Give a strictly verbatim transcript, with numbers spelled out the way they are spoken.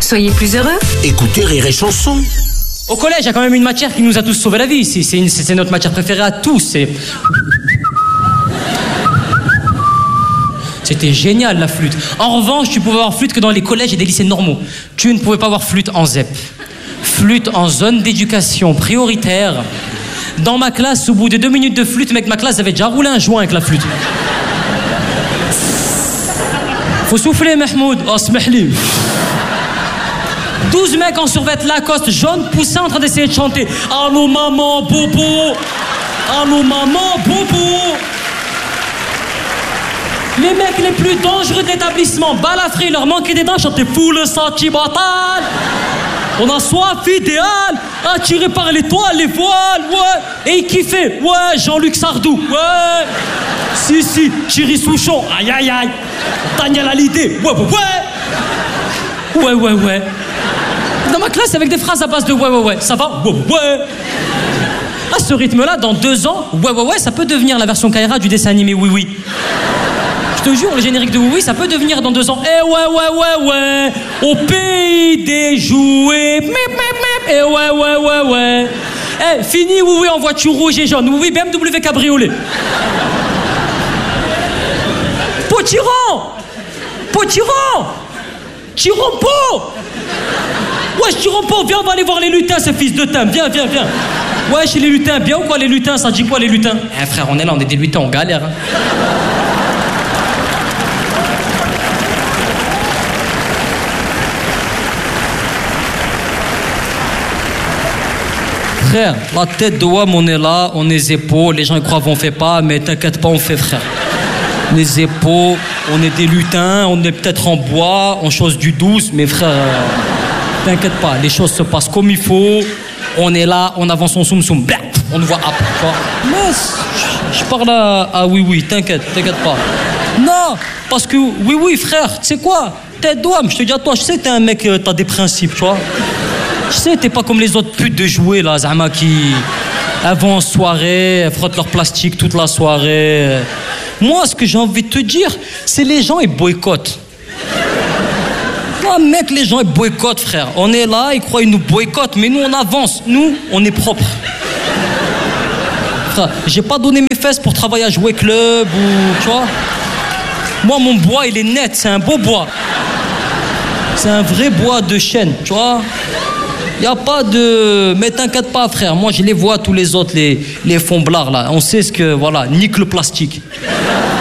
Soyez plus heureux. Écoutez Rire et Chanson. Au collège, il y a quand même une matière qui nous a tous sauvé la vie. C'est, c'est, une, c'est notre matière préférée à tous. C'est... C'était génial, la flûte. En revanche, tu pouvais avoir flûte que dans les collèges et des lycées normaux. Tu ne pouvais pas avoir flûte en Z E P. Flûte en zone d'éducation prioritaire. Dans ma classe, au bout de deux minutes de flûte, mec, ma classe avait déjà roulé un joint avec la flûte. Faut souffler, Mahmoud. Oh, smahli. douze mecs en survêt Lacoste jaune poussés en train d'essayer de chanter. Allô, maman, bobo. Allô, maman, bobo. Les mecs les plus dangereux de l'établissement, balafrés, leur manquait des dents, chantaient fou le senti batal. On a soif idéal, attiré par l'étoile, les voiles, ouais. Et ils kiffaient, ouais, Jean-Luc Sardou, ouais. Si, si, Thierry Souchon, aïe, aïe, aïe. Daniel Hallyday, ouais, ouais, ouais. Ouais, ouais, ouais. Dans ma classe, avec des phrases à base de ouais, ouais, ouais, ça va, ouais, ouais. À ce rythme-là, dans deux ans, ouais, ouais, ouais, ça peut devenir la version Kaira du dessin animé Oui, oui. Je te jure, le générique de Oui, oui, ça peut devenir dans deux ans. Eh ouais, ouais, ouais, ouais, au pays des jouets. Mip, mip, mip. Eh ouais, ouais, ouais, ouais. Eh, fini Oui, oui, en voiture rouge et jaune. Oui, oui, B M W cabriolet. Potiron Potiron Tirompo. Ouais, Tirompo, viens, on va aller voir les lutins, ce fils de thym. Viens, viens, viens. Ouais, chez les lutins, bien ou quoi, les lutins? Ça dit quoi, les lutins? Eh, frère, on est là, on est des lutins, on galère, hein. Frère, la tête de Wam, on est là, on est zépo, les gens ils croient qu'on fait pas, mais t'inquiète pas, on fait, frère. On est zépo, on est des lutins, on est peut-être en bois, on chose du douze, mais frère, euh, t'inquiète pas, les choses se passent comme il faut, on est là, on avance en soum soum, on nous voit après, tu vois. Mais je parle à, à oui, oui, t'inquiète, t'inquiète pas. Non, parce que oui, oui, frère, tu sais quoi, tête de Wam, je te dis à toi, je sais que t'es un mec, euh, t'as des principes, tu vois. Je sais, t'es pas comme les autres putes de jouets, là, Zama, qui... Elles vont en soirée, elles frottent leur plastique toute la soirée. Moi, ce que j'ai envie de te dire, c'est les gens, ils boycottent. Ah, mec, les gens, ils boycottent, frère. On est là, ils croient, ils nous boycottent, mais nous, on avance. Nous, on est propre. Frère, j'ai pas donné mes fesses pour travailler à jouer club ou... Tu vois. Moi, mon bois, il est net, c'est un beau bois. C'est un vrai bois de chêne, tu vois. Y a pas de... Mais t'inquiète pas, frère. Moi, je les vois, tous les autres, les, les fonds blards, là. On sait ce que... Voilà, nique le plastique.